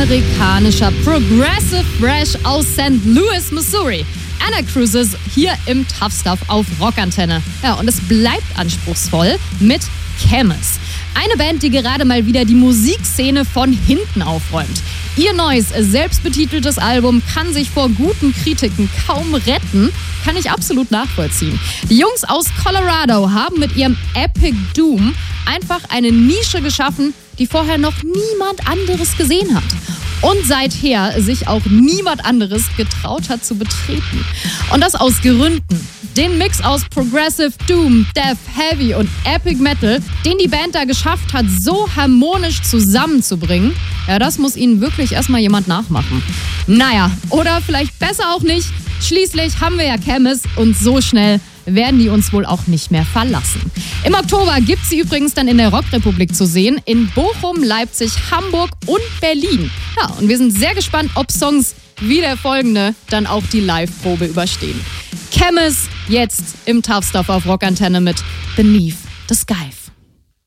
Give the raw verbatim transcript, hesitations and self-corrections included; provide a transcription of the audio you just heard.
amerikanischer Progressive Thrash aus Sankt Louis, Missouri. Anacrusis hier im Tough Stuff auf Rockantenne. Ja, und es bleibt anspruchsvoll mit Chemist. Eine Band, die gerade mal wieder die Musikszene von hinten aufräumt. Ihr neues, selbstbetiteltes Album kann sich vor guten Kritiken kaum retten, kann ich absolut nachvollziehen. Die Jungs aus Colorado haben mit ihrem Epic Doom einfach eine Nische geschaffen, die vorher noch niemand anderes gesehen hat. Und seither sich auch niemand anderes getraut hat zu betreten. Und das aus Gründen. Den Mix aus Progressive Doom, Death, Heavy und Epic Metal, den die Band da geschafft hat, so harmonisch zusammenzubringen, ja, das muss ihnen wirklich erstmal jemand nachmachen. Naja, oder vielleicht besser auch nicht. Schließlich haben wir ja Chemist und so schnell werden die uns wohl auch nicht mehr verlassen. Im Oktober gibt sie übrigens dann in der Rockrepublik zu sehen, in Bochum, Leipzig, Hamburg und Berlin. Ja, und wir sind sehr gespannt, ob Songs wie der folgende dann auch die Live-Probe überstehen. Chemist jetzt im Tough Stuff auf Rockantenne mit Beneath the Sky.